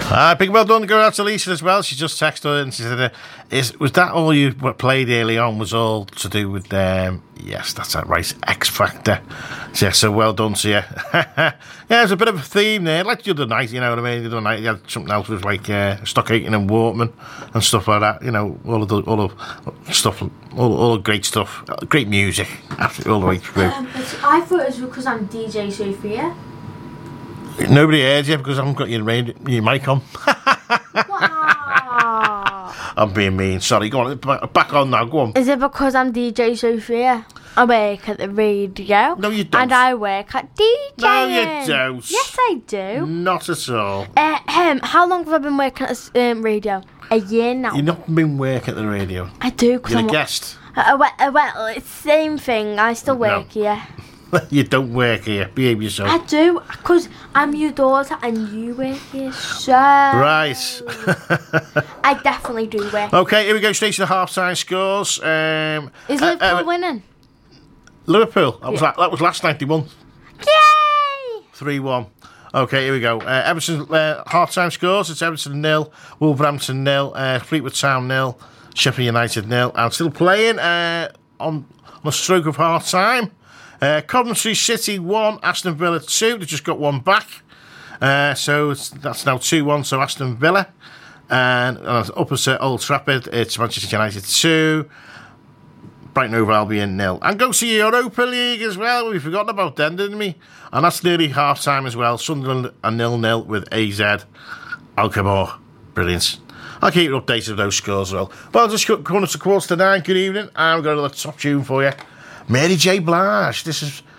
Big well done, go out to Lisa as well. She just texted and she said, was that all you played early on was all to do with, yes, that's that right, X Factor. Yeah, so well done to you. Yeah, there's a bit of a theme there, like the other night, you know what I mean? The other night you had something else with like Stock Aitken and Wortman and stuff like that, you know, all the stuff, all the great stuff, great music, absolutely all the way through. I thought it was because I'm DJ Sophia. Nobody heard you because I haven't got your mic on. Wow. I'm being mean. Sorry, go on. Back on now. Go on. Is it because I'm DJ Sophia? I work at the radio. No, you don't. And I work at DJing. No, you don't. Yes, I do. Not at all. How long have I been working at radio? A year now. You've not been working at the radio. I do. You're a guest. Well, it's the same thing. I still work here. You don't work here. Behave yourself. I do, because I'm your daughter and you work here, so... Right. I definitely do work. Okay, here we go. Straight to the half-time scores. Is Liverpool winning? Liverpool. That was last night. They won. Yay! 3-1. Okay, here we go. Everton half-time scores. It's Everton 0, Wolverhampton 0, Fleetwood Town 0, Sheffield United 0. And still playing on a stroke of half-time. Coventry City 1, Aston Villa 2. They just got one back. So that's now 2-1, so Aston Villa. And up at Old Trafford, it's Manchester United 2, Brighton over Albion 0. And go to Europa League as well. We've forgotten about them, didn't we? And that's nearly half-time as well. Sunderland are 0-0 with AZ Alkmaar. Brilliant. I'll keep you updated with those scores as well. Well, just coming up to 8:45. Good evening. I'm going to the top tune for you. Mary J. Blige. This is